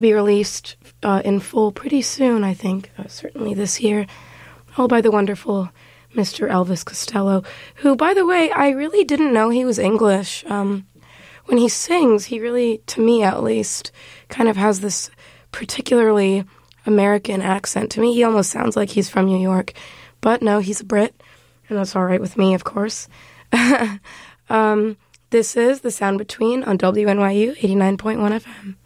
be released in full pretty soon, I think, certainly this year, all by the wonderful Mr. Elvis Costello, who, by the way, I really didn't know he was English. When he sings, he really, to me at least, kind of has this particularly American accent. To me, he almost sounds like he's from New York. But no, he's a Brit, and that's all right with me, of course. This is The Sound Between on WNYU 89.1 FM.